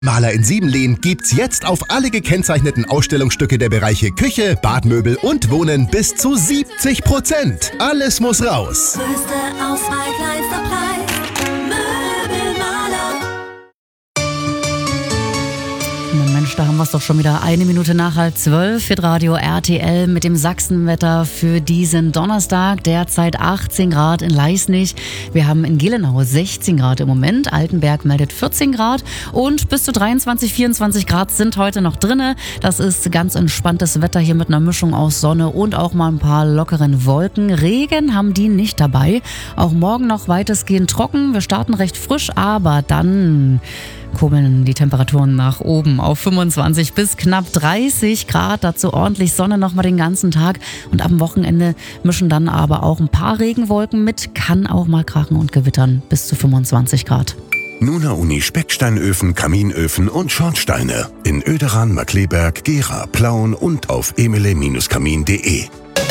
Maler in Siebenlehn gibt's jetzt auf alle gekennzeichneten Ausstellungsstücke der Bereiche Küche, Badmöbel und Wohnen bis zu 70%. Alles muss raus. Größte Auswahl, kleinster Preis. Möbelmaler. Mensch, da haben wir es doch schon wieder 1 Minute nach 11:30 für Radio RTL mit dem Sachsenwetter für diesen Donnerstag. Derzeit 18 Grad in Leisnig. Wir haben in Gelenau 16 Grad im Moment. Altenberg meldet 14 Grad und bis zu 23, 24 Grad sind heute noch drinne. Das ist ganz entspanntes Wetter hier mit einer Mischung aus Sonne und auch mal ein paar lockeren Wolken. Regen haben die nicht dabei. Auch morgen noch weitestgehend trocken. Wir starten recht frisch, aber dann kurbeln die Temperaturen nach oben auf 25 bis knapp 30 Grad. Dazu ordentlich Sonne nochmal den ganzen Tag. Und am Wochenende mischen dann aber auch ein paar Regenwolken mit. Kann auch mal krachen und gewittern bis zu 25 Grad. Nuna Uni Specksteinöfen, Kaminöfen und Schornsteine. In Oederan, Markleberg, Gera, Plauen und auf emele-kamin.de.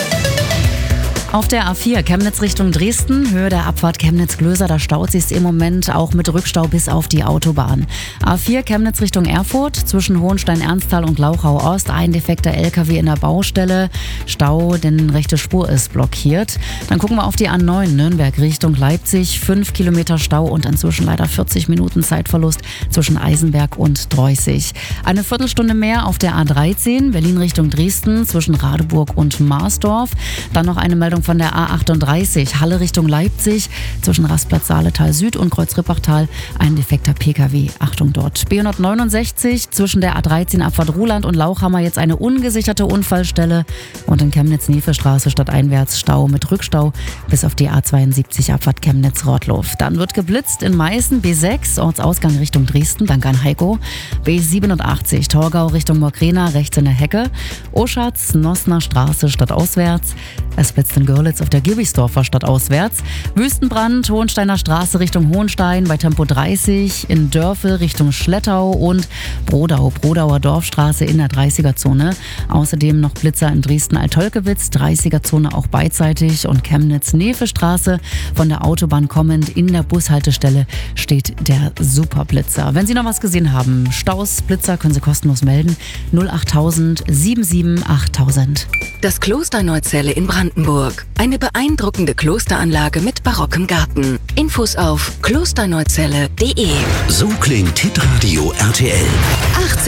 Auf der A4 Chemnitz Richtung Dresden, Höhe der Abfahrt Chemnitz-Glöser, da staut sich im Moment auch mit Rückstau bis auf die Autobahn. A4 Chemnitz Richtung Erfurt, zwischen Hohenstein-Ernsthal und Glauchau-Ost, ein defekter LKW in der Baustelle, Stau, denn rechte Spur ist blockiert. Dann gucken wir auf die A9 Nürnberg Richtung Leipzig, 5 Kilometer Stau und inzwischen leider 40 Minuten Zeitverlust zwischen Eisenberg und Dreußig. Eine Viertelstunde mehr auf der A13 Berlin Richtung Dresden, zwischen Radeburg und Marsdorf. Dann noch eine Meldung von der A38 Halle Richtung Leipzig, zwischen Rastplatz Saaletal Süd und Kreuz-Rippachtal ein defekter PKW. Achtung dort. B169 zwischen der A13 Abfahrt Ruhland und Lauchhammer jetzt eine ungesicherte Unfallstelle und in Chemnitz-Nefe-Straße stadteinwärts Stau mit Rückstau bis auf die A72 Abfahrt Chemnitz-Rottloff. Dann wird geblitzt in Meißen B6 Ortsausgang Richtung Dresden, dank an Heiko. B87 Torgau Richtung Morkrena, rechts in der Hecke. Oschatz Nossner Straße stadtauswärts. Es blitzt in Görlitz auf der Gilbisdorfer stadtauswärts. Wüstenbrand, Hohensteiner Straße Richtung Hohenstein bei Tempo 30, in Dörfel Richtung Schlettau und Brodauer Dorfstraße in der 30er-Zone. Außerdem noch Blitzer in Dresden-Altolkewitz, 30er-Zone auch beidseitig und Chemnitz-Nefe-Straße. Von der Autobahn kommend in der Bushaltestelle steht der Superblitzer. Wenn Sie noch was gesehen haben, Staus, Blitzer, können Sie kostenlos melden. 08000 77 8000. Das Kloster Neuzelle in Brandenburg. Eine beeindruckende Klosteranlage mit barockem Garten. Infos auf klosterneuzelle.de. So klingt Hitradio RTL. 18